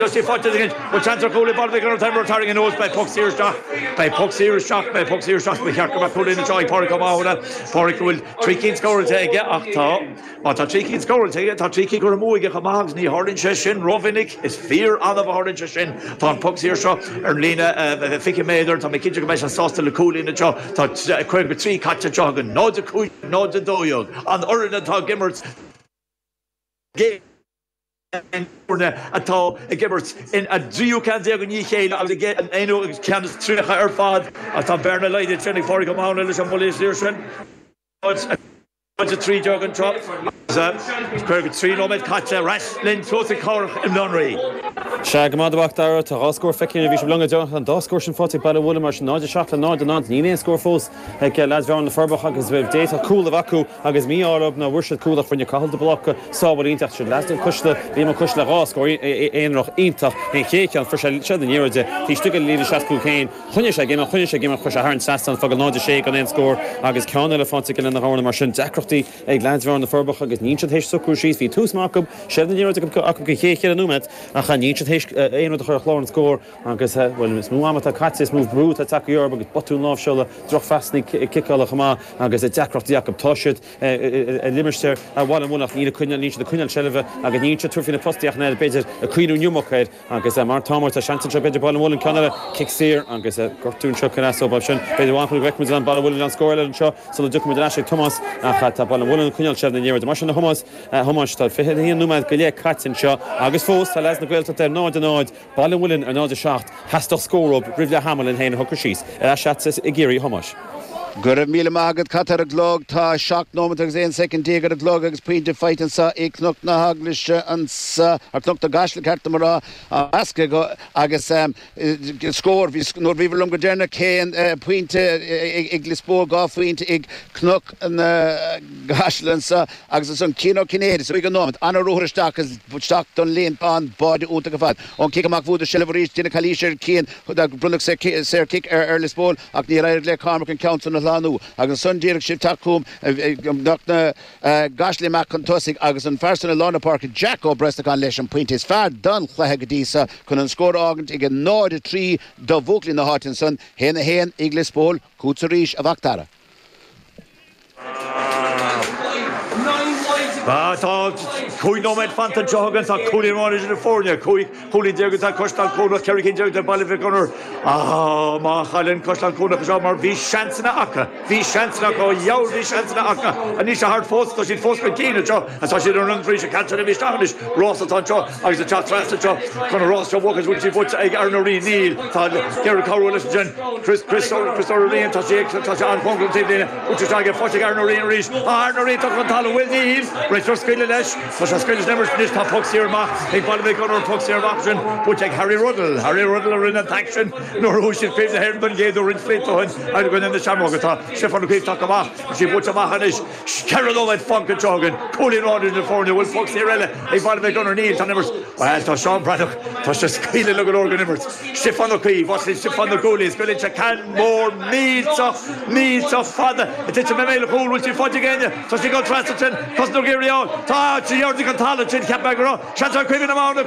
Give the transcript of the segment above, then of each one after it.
Just if what again, but chance of goalie ball they going to time retiring in nose by Puck Sears shock. By Puck Sears shock. We can't come back put in the joy. Porrick come out. Porrick will tricky score take it. But tricky score take it. Tricky go remove get Mags ni Hardin Session. Rovinik is fear on the Hardin Session. From Puck Sears shock. Erlina Ficky Mader. Tom Kitchen Commission sauce to the cool in the jaw. Quick with three catch a jog and no the cool no the doyog. And Urban Tog Gimmers. Game. And atá Gibbert in a dríú can deag ní chéile agus get éú can trícha ar fad atá Berna leide trinnig fór go mána leis an molís líirsin. Bunch of three jog and drop. Curve three no met catch wrestling to the car in Lunry. Shag Madbach there to score Fekin Vish Lunga Jonathan Dos scoring 40 by the William Nod shot and Nod Nine score falls. Lads around the Furbach agus with data cool of Aku agus me all up now worship cool up when you call the block saw what Inter should last push the Bima push the Ross score in noch Inter in Kekan for the near the he took a lead shot cocaine. Hunish again push a Harn Sasson for Nod shake and then score agus Con Elephant in the horn machine Zackrofty lads around the Furbach agus Ninch Hish Suku she's v 2 smarkup 7 euro to Aku Kekan numet a Ninch Hish ein of the Lawrence score agus well it's Muamata Katsis move brute attack Europe but Botun off shoulder drop fastly kick all Khama agus Zackrofty Jakob Toshit Limmerster one and one of Nina Kunal Ninch the Kunal Shelva agus Ninch turfing the postiach na better a Queen Newmokhead agus Mark Thomas a Shanton better ball and one in Canada kicks here agus Gortun Chokanaso option better one for recommends on ball will score and show so the document Ashley Thomas hat ball and one in Kunal Shelva near the machine Thomas Thomas tal fi hin numad Gale Katin show agus Fos tal as na gwelt der nod ball and willing another shot has to score up Rivla Hamilton Hain Hooker she's shots is Igiri Thomas Gurab Mila Magad Qatar glog ta shock no in second day got a glog agus point to fight and sa eknok na haglish and sa knok the gashl kartamara aske go agus score vi nor vi lunga derna Kane point Iglisbo go point ig knok and gashl and sa agus son kino kined so we go no an roher stock is stock don lane on body ut gefat on kick mak wurde Shelverich din Kalisher Kane da Brunok ser kick early ball ak ni le Carmack and count Lanu agus sun direct shift takum Dr. Gashley McContosig agus an first in Lana Park Jacko Brestacan Lesham point is far done Clahagadisa couldn't score August again nod 3 the Vogel in the Hutchinson hen Iglis Ball Kutsurish of Aktara Cúi nóid fanta jogan tá cúlí máis in Fornia cúlí deagat tá costal cúna Kerry King deagat balle fi gunnar má chalinn costal cúna go mar bhí seansna acha bhí seansna go jaur bhí seansna acha a ní se hard fós tá sin fós go cína jo a tá sin an frí se cantar a bhí stanis Ross atá jo agus a chat trasta jo chun Ross jo walkers will see foot ag Arnorí Neil tá Gary Cowell gen Chris O'Reilly tá sé an fongul tína uti tá ge fót Arnorí Rees Arnorí tá con tal Will Neil Richard Skille leis was as Skille never finished top Puck here ma ag ball me gunnar Puck here option but ag Harry Ruddle are in action nor who should face the Herman gave the ring fleet to him I'd go in the Shamrogata Stefan Keith talk about she put a mahanish Carol that funk jogging cooling on in the Fornia will Puck here ag ball me gunnar Neil numbers well to Sean Braddock to just Skille look at organ numbers Stefan Keith what's it Stefan the goalies going to can more meets of father it's a meme cool which you fought again so she got Transiton cause no Gary on ta she already got talent chin cap back around chance of Queen Amanda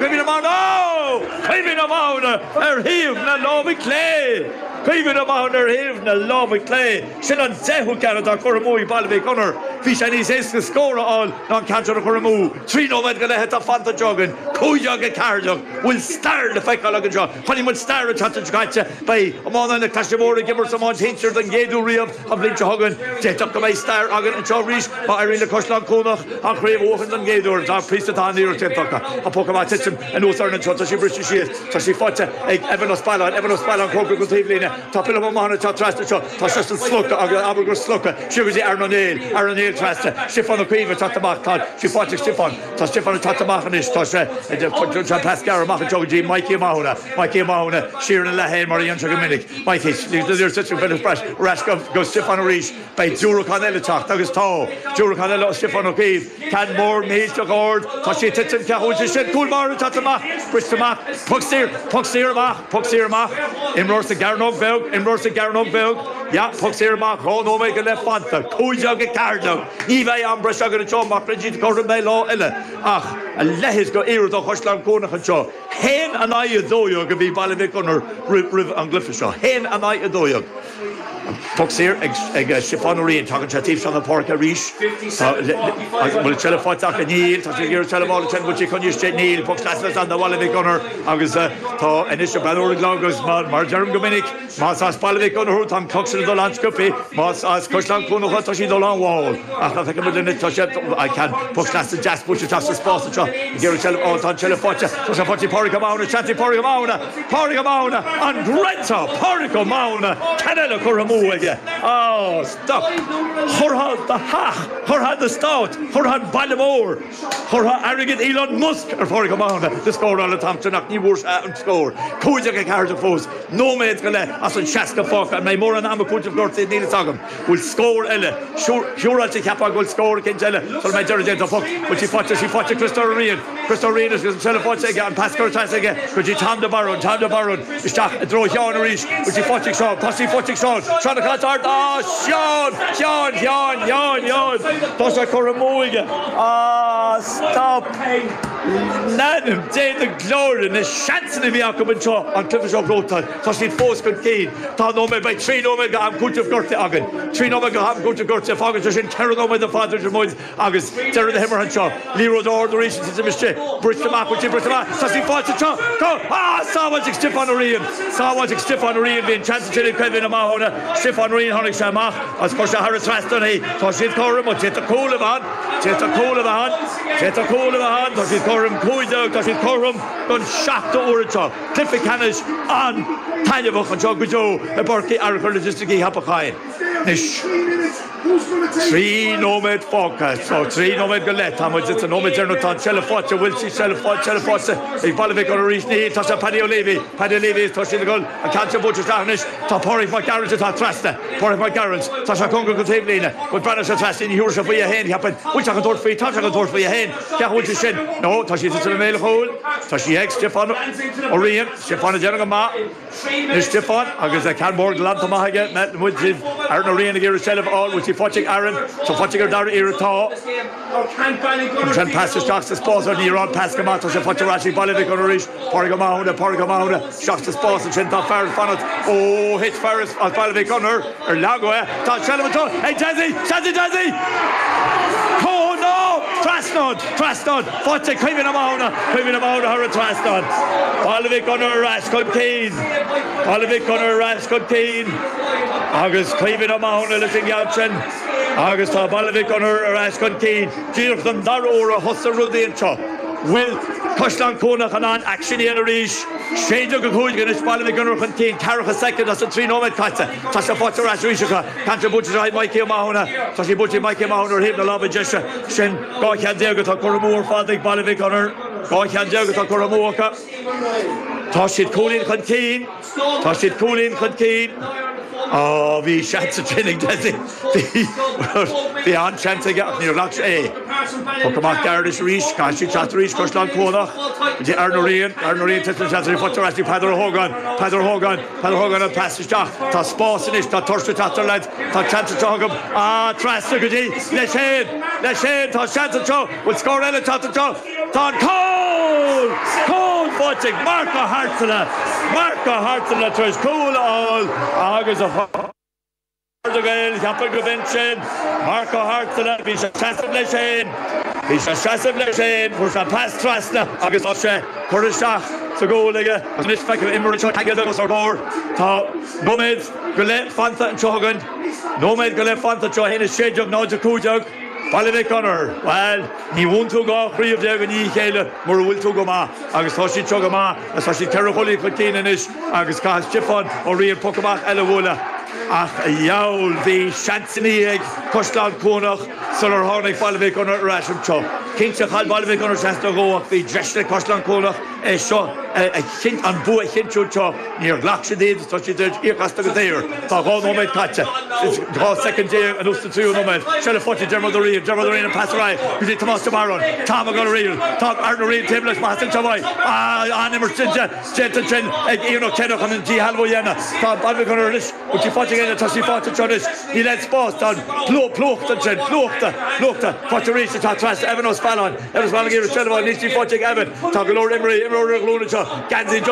Heave na love clay Queen Amanda Heave na love clay sin an zehu Canada Coromui Balvi Gunner fish and he says to score all non catcher Coromu 3-0 met gonna hit a fanta jogging Kujog a carjog will star the fake all job honey will star a chance to catch by Amanda the Cashamora give her some on hincher than Gedu Riab of Lynch Hogan jet up the star Hogan and Chowrish but Irene Koshlan Kunach and Crave Woken and Gedur our priest at on near Tentaka a Pokemon system and no certain shot she British she is so she fought Evanos Palon Croker good evening top of Amana top trust the shot just sluck Abigail Slucker she was the Aaron O'Neill trust she found the Queen top the mark she fought Stefan top the mark and is John Pascal Mark Jogi Mikey Mahona Sheeran Lahain Marian Chagaminik Mikey there's such a bit of rash goes Stefan Rees by Juro Canella talk Douglas Toe Juro Canella Stefan O'Keefe can more meet the guard Tashi Titson Kahuji said cool Mara Tatama Bristama Puxir Mach in Rosa Garnog Belg yeah Puxir Mach oh no make a left fanta Kujog a Cardog Ní bheith an breis agur an seo mar Bridget Gordon Bay law eile ach a lehis go éiread ó Choislan Cónach an seo. Hen an ai a dóiog a bhí Ballyvick an rih an glyfa seo. Hen an ai a dóiog. Tuxir ag Sifanúí tugann sé tíobh an Park a ríis. Bhfuil telefoiteach a níl, tá sé gur telemáil ten butí chuníiste níl, Puck Leslas an Ballyvick gunnar agus tá inis beúir lágus mar Jerem Gomininic, más as Ballyvick gunnar tá coxir do Landscopi, más as Choislan Cónach tá sí do Lánháil. Ach tá feice muidir tá sé can Puck Leslas jazz butí tá sa spása seo. Gur tá telefoite, tá sé fotí Páric Mána, chanti Páric Mána, an Greta Páric Mána, Canela Corramú. Oh, stop. Chorha the Hach, Chorha the Stout, Chorha Ballimore, Chorha Arrogant Elon Musk, or for the score all the time to knock new worse and score. Kujak a card of foes, no maid's gonna as a Chaska Fok, and my more than I'm a coach of Gorty Neil Sagam will score Ella. Sure, I'll take Kappa will score against Ella, so my Jerry Gentle Fok, but she fought Crystal Reed. Crystal Reed is going to tell a fought again, Pascal Tass again, but she Tom the Baron, is Jack, a draw Sean Reese, but she fought Sean, Posse fought Sean. Trying to cut out. Oh, Sean. That's a Corramóige. Ah, stop. Nanum, Dave the Glory, and the chance to be out of control on Clifford Shaw Broadtown. So she'd force good keen. Todd Nomad by 3 Nomad got good of Gertie Agan. 3 Nomad got good of Gertie Fagan. So she'd carry on with the father to Moyes August. Terry the Hammer and Shaw. Leroy the Orderation to the mistake. Bridge the map, So she fought to Shaw. Go. Ah, Sawajic stiff on the Rian. Being chance to Kevin Amahona. Stiff on Rian Honig Shamach. As Kosha Harris Raston. So she'd call him. She'd a cool of on. So she'd call him. Cuidog, she'd call him. Gun shot to Urichog. Cliffy Canish on Tanya Buch and Jogujo. A Berkey Archaeologistiki Hapakai. Nish. 3 Nomad Focus, so 3 Nomad Galette, how much it's a Nomad General Chelafotcha, Wilsie Chelafotcha, a Ballyvick or a reach need, Tasha Paddy O'Leary is touching the goal, a cancer butcher's tarnish, Porrick McGarrett to Trasta, Porrick McGarrett, Tasha Congo Cotablina, but Brandon Trasta in Europe for your hand, happened, which I can do for you, Tasha can do for your hand, Cahuch is shed, no, Tashi to the mail hole, Tashi X, Stefan Orion, Stefan Generama, Stefan, I guess I can't more glad to Mahaga, Matt Woodsid, Aaron Orion, Gerrit all, which he fought Aaron, so fought Dar Irata. Can pass the stocks to sponsor near on Pascamato, so fought Rashi Ballyvick on a reach, Porgamahona, shocks the sponsor, Chinta Farrell Fanot, oh, hits Farris, Ballyvick on her, or Lagoa, Todd Shelamaton, hey, Jazzy! Oh no! Trasnod, fought Kevin Amahona, her a Trasnod. Ballyvick on her rash, Scott Keane. August Kevin Amahona, looking out, August Ballyvick on her rash, Scott Keane. Girtham Darora, Hussa Rudy and Chop. Will Choislan Cónach an action in a reach. Shane Duggan Hooligan is Ballyvick on her contain. Carrick a second, that's a 3 Nomad Katsa. Tasha Foster Rash Rishaka. Can't butcher right Mikey Mahona. Tashi Butcher Mikey Mahona or him the love of Jesha. Shen Gauchan Dergata Corramore, Father Ballyvick on her. Gauchan Dergata Corramoka. Tashit Coolin contain. Oh, we chance of training, does it? The on chance of getting your locks, eh? Pokemon Gardish Reach, Kashi Chatrish, Choislan Cónach, the Arnorian, Tesla Chatri, Fotorasti, Padder Hogan, and Passage Dock, Tas Bossinish, Tas Torsta Tatter Lads, Tas Chance of Chogum, Trasta Goody, Leshen, Tas Chance of Chog, will score Ella Tatter Chog, Ton Cole, Botic, Marco Hartela, Trish Cool, all August of Portugal, Captain Convention, Marco Hartela, Bisha Chassive Leshen, Pusha Pass Trasna, August Osha, Kurishach, so go Lega, and this fact of Immerich, Tagados or more, Nomad, Gullet, Fanta and Chogan, Nomad, Gullet, Fanta, Chohan, is Shade of Nodja Kujog. Ballyvick on her. Well, he won't go free of the Agony Kale, more will to go ma. August Hoshi Chogama, as Hoshi Terraholi Cotinanish, August Cast Chiffon, or Real Pokemon Elawula. Ach, Yaul, the Shansini, Choislan Cónach, Solar Hornick, Ballyvick on her, Rasham Cho. King Chachal Ballyvick on her, Shasta go up, the Jeshna Choislan Cónach, Esho. chint an bu chinú níor ghlach sé déad tá si íchasta go déir tá gá nóméid caite gá second day an ústa tú nóméid se le foti Dermodorí an pasráid go dtí Tomás Maron tá go réil tá ar na réil table má san tabhaid animar sinja sin ag íon cennach an tí halmhéna tá balbe gan ris go tí fati géine tá sí fáte chonis í le spás tá plóchta sin plóchta fatarí tá tras Evan O'Spallon Evan O'Spallon gé selháil ní tí fati Evan tá go Lord Emery glúna gansaí